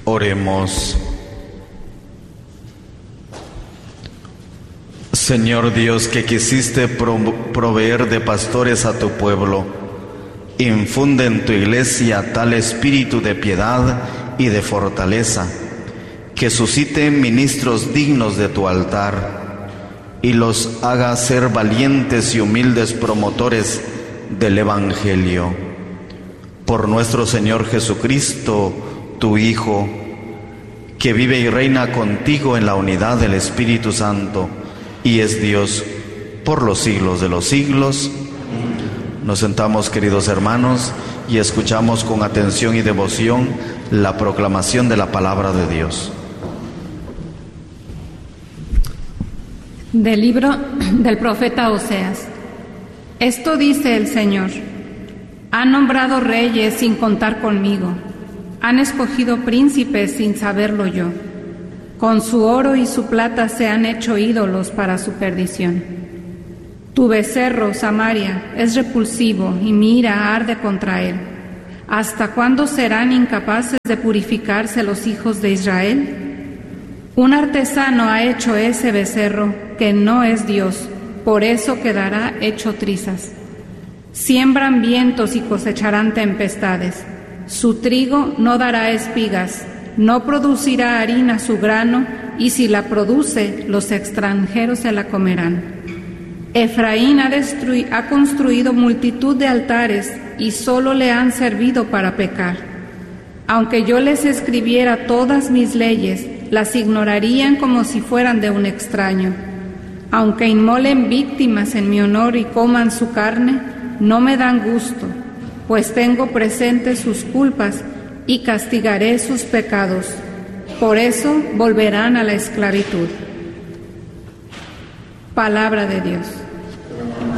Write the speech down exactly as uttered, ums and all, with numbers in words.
Oremos. Señor Dios, que quisiste pro- proveer de pastores a tu pueblo, infunde en tu iglesia tal espíritu de piedad y de fortaleza, que suscite ministros dignos de tu altar y los haga ser valientes y humildes promotores del Evangelio. Por nuestro Señor Jesucristo, tu Hijo, que vive y reina contigo en la unidad del Espíritu Santo, y es Dios por los siglos de los siglos. Nos sentamos, queridos hermanos, y escuchamos con atención y devoción la proclamación de la palabra de Dios. Del libro del profeta Oseas. Esto dice el Señor: han nombrado reyes sin contar conmigo, han escogido príncipes sin saberlo yo. Con su oro y su plata se han hecho ídolos para su perdición. Tu becerro, Samaria, es repulsivo y mi ira arde contra él. ¿Hasta cuándo serán incapaces de purificarse los hijos de Israel? Un artesano ha hecho ese becerro que no es Dios, por eso quedará hecho trizas. Siembran vientos y cosecharán tempestades. Su trigo no dará espigas, no producirá harina su grano, y si la produce, los extranjeros se la comerán. Efraín ha, destrui- ha construido multitud de altares y solo le han servido para pecar. Aunque yo les escribiera todas mis leyes, las ignorarían como si fueran de un extraño. Aunque inmolen víctimas en mi honor y coman su carne, no me dan gusto, pues tengo presentes sus culpas y castigaré sus pecados. Por eso volverán a la esclavitud. Palabra de Dios.